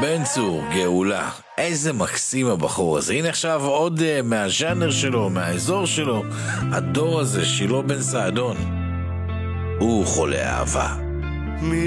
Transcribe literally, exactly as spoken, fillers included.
בן צור, גאולה, איזה מקסים הבחור הזה. הנה עכשיו עוד uh, מהז'אנר שלו, מהאזור שלו, הדור הזה, שילה בן סעדון. הוא חולה אהבה.